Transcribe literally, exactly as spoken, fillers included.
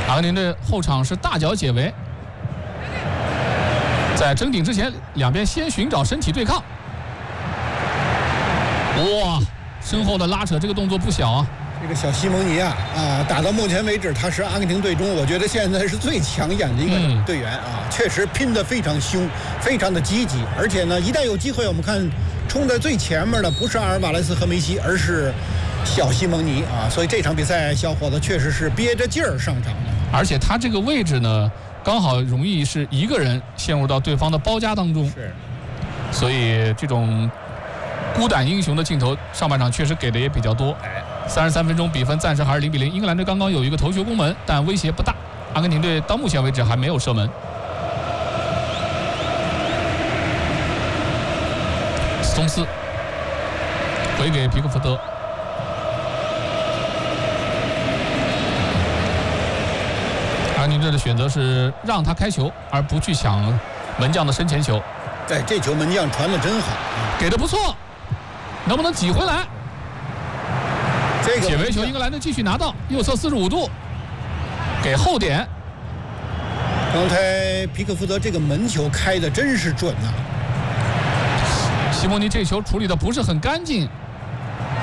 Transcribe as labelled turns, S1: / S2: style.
S1: 阿根廷队后场是大脚解围，在争顶之前，两边先寻找身体对抗。哇，身后的拉扯这个动作不小啊！
S2: 这个小西蒙尼啊啊，打到目前为止，他是阿根廷队中我觉得现在是最抢眼的一个队员啊，嗯、确实拼得非常凶，非常的积极，而且呢，一旦有机会，我们看冲在最前面的不是阿尔瓦雷斯和梅西，而是小西蒙尼啊，所以这场比赛小伙子确实是憋着劲儿上场的，
S1: 而且他这个位置呢，刚好容易是一个人陷入到对方的包夹当中，
S2: 是，
S1: 所以这种孤胆英雄的镜头，上半场确实给的也比较多。三十三分钟，比分暂时还是零比零。英格兰队刚刚有一个头球攻门，但威胁不大。阿根廷队到目前为止还没有射门。斯通斯回给皮克福德，阿根廷队的选择是让他开球，而不去抢门将的身前球。
S2: 对，这球门将传的真好，
S1: 给的不错，能不能挤回来？
S2: 这个
S1: 解围球，英格兰队继续拿到右侧四十五度，给后点。
S2: 刚才皮克福德这个门球开的真是准呐、啊。
S1: 西蒙尼这球处理的不是很干净，